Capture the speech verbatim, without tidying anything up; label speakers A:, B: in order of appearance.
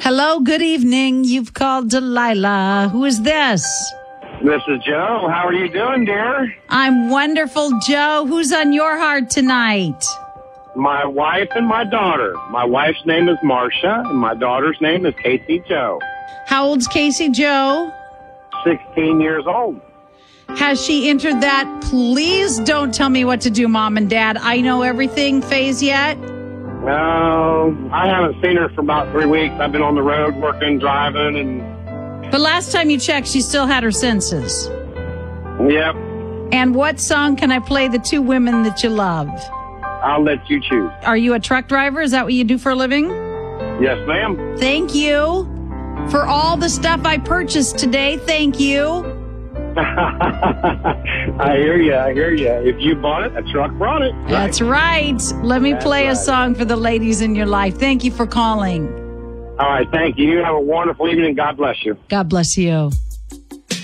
A: Hello, good evening. You've called Delilah. Who is this?
B: This is Joe. How are you doing, dear?
A: I'm wonderful, Joe. Who's on your heart tonight?
B: My wife and my daughter. My wife's name is Marcia, and my daughter's name is Casey Joe.
A: How old's Casey Joe?
B: sixteen years old.
A: Has she entered that please don't tell me what to do, Mom and Dad, I know everything phase yet?
B: No, I haven't seen her for about three weeks. I've been on the road working, driving, and...
A: But last time you checked, she still had her senses.
B: Yep.
A: And what song can I play the two women that you love?
B: I'll let you choose.
A: Are you a truck driver? Is that what you do for a living?
B: Yes, ma'am.
A: Thank you for all the stuff I purchased today. Thank you.
B: I hear you. I hear you. If you bought it, a truck brought it. Right?
A: That's right. Let me
B: That's
A: play
B: right.
A: a song for the ladies in your life. Thank you for calling.
B: All right. Thank you. Have a wonderful evening. God bless you.
A: God bless you.